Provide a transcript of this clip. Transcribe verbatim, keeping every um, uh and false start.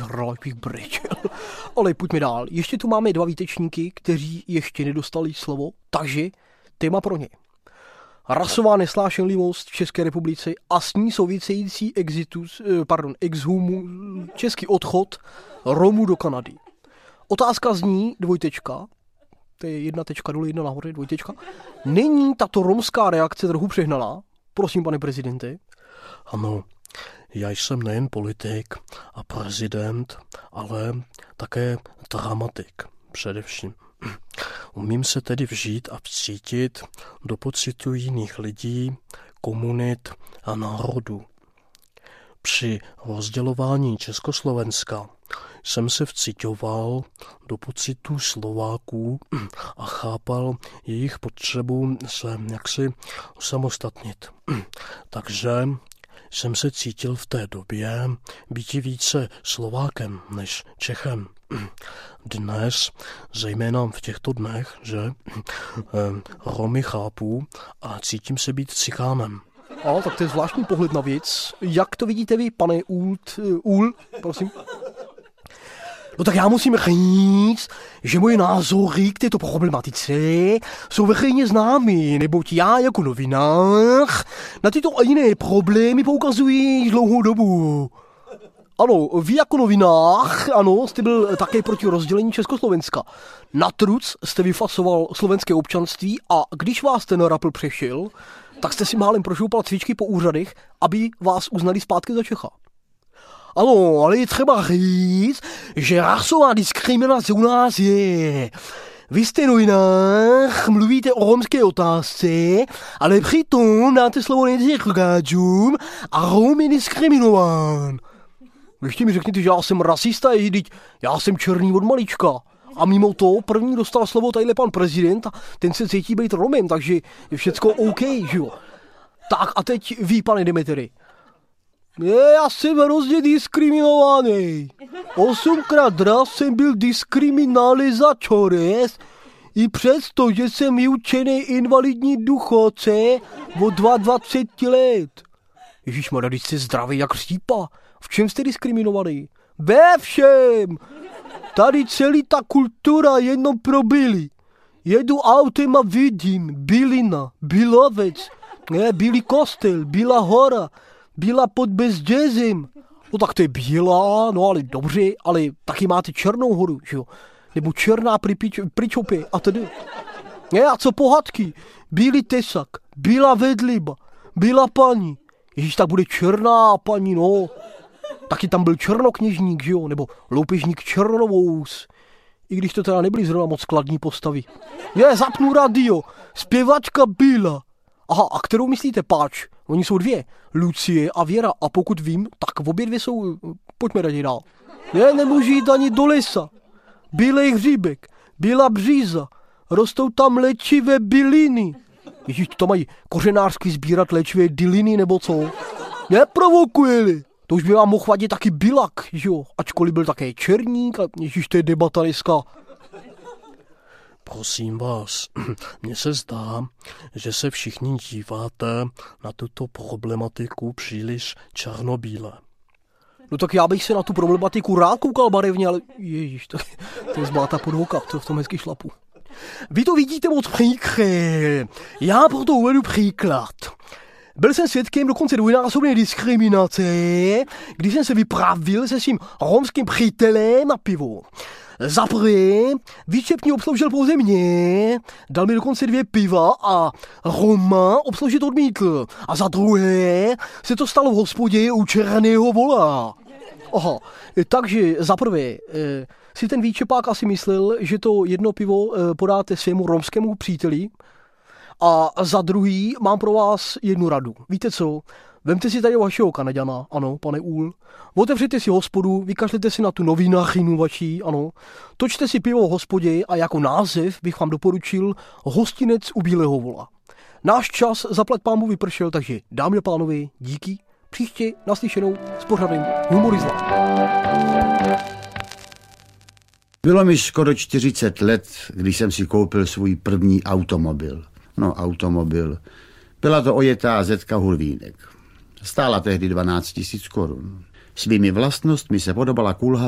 Karla, bych brečel. Ale pojďme dál. Ještě tu máme dva výtečníky, kteří ještě nedostali slovo, takže téma pro ně. Rasová nesnášenlivost v České republice a s ní související exitus, pardon, exhumu, český odchod Romů do Kanady. Otázka zní dvojtečka, to je jedna tečka dole, jedna nahoře, dvojtečka. Není tato romská reakce trochu přehnaná? Prosím, pane prezidente. Ano, já jsem nejen politik a prezident, ale také dramatik především. Umím se tedy vžít a vcítit do pocitu jiných lidí, komunit a národů. Při rozdělování Československa jsem se vciťoval do pocitů Slováků a chápal jejich potřebu se jaksi osamostatnit. Takže jsem se cítil v té době býti více Slovákem než Čechem. Dnes, zejména v těchto dnech, že Romy chápu a cítím se být Cikánem. A tak to je zvláštní pohled na věc. Jak to vidíte vy, pane Ult, Ul, prosím? No tak já musím říct, že moje názory k této problematice jsou veřejně známy, neboť já jako novinář na tyto a jiné problémy poukazuji již dlouhou dobu. Ano, vy jako novinář, ano, jste byl také proti rozdělení Československa. Na truc jste vyfasoval slovenské občanství a když vás ten rapl přešel, tak jste si málem prošoupal cvičky po úřadech, aby vás uznali zpátky za Čecha. Ano, ale je třeba říct, že rasová diskriminace u nás je. Vy jste novinář, mluvíte o romské otázce, ale přitom dáte slovo nezikáčům a Rom je diskriminován. Ještě mi řekněte, že já jsem rasista, i já jsem černý od malička. A mimo to první dostal slovo tadyhle pan prezident a ten se cítí být Romem, takže je všecko OK, že jo. Tak a teď vy, pane Demetery. Já jsem hrozně diskriminovaný. Osmkrát raz jsem byl diskriminalizačores i přesto, že jsem vyučený invalidní důchodce od dvacet dva let. Ježišmarja, když jste zdravý jak štípa. V čem jste diskriminovaný? Ve všem! Tady celý ta kultura jenom pro byli. Jedu autem a vidím Bylina, Bylovec, ne, Bílý kostel, Bílá hora, Bílá pod Bezdězem. No tak to je bílá, no ale dobře, ale taky máte Černou horu, že jo? Nebo Černá Pričopě a tedy. Ne, a co pohádky? Bílý tesak, Bílá vedliba, Bílá paní. Ježíš, tak bude Černá paní, no. Taky tam byl černokněžník, že jo, nebo loupežník Černovous. I když to teda nebyly zrovna moc skladní postavy. Je, zapnu radio, zpěvačka Bíla. Aha, a kterou myslíte, páč? Oni jsou dvě, Lucie a Věra. A pokud vím, tak obě dvě jsou, pojďme raději dál. Ne, nemůžu jít ani do lesa. Bílej hříbek, bílá bříza, rostou tam léčivé byliny. Ježíš, to mají kořenářsky sbírat léčivé dyliny nebo co? Neprovokujeli. To už by vám mohl vadit taky Bylak, že jo? Ačkoliv byl také černík a ježíš, to je debata dneska. Prosím vás, mně se zdá, že se všichni díváte na tuto problematiku příliš černobíle. No tak já bych se na tu problematiku rád koukal barevně, ale ježíš, to, to je zbláta podvoka, to v tom hezky šlapu. Vy to vidíte moc příkře. Já proto uvedu příklad. Byl jsem svědkem dokonce dvojnásobné diskriminace, když jsem se vypravil se svým romským přítelem na pivo. Za prvé, výčepní obsloužil pouze mě, dal mi dokonce dvě piva a Roma obsloužit odmítl. A za druhé se to stalo v hospodě u Černého vola. Aha, takže za prvé si ten výčepák asi myslel, že to jedno pivo podáte svému romskému příteli. A za druhý mám pro vás jednu radu. Víte co? Vemte si tady vašeho Kanaďana, ano, pane Úl. Otevřete si hospodu, vykašlete si na tu novinářinu vaší, ano. Točte si pivo v hospodě a jako název bych vám doporučil Hostinec u Bílého vola. Náš čas zaplať pámu vypršel, takže dámy a pánové, díky. Příště naslyšenou s pořadem Humorizla. Bylo mi skoro čtyřicet let, když jsem si koupil svůj první automobil. No, automobil. Byla to ojetá Zetka Hulvínek. Stála tehdy dvanáct tisíc korun. Svými vlastnostmi se podobala kulha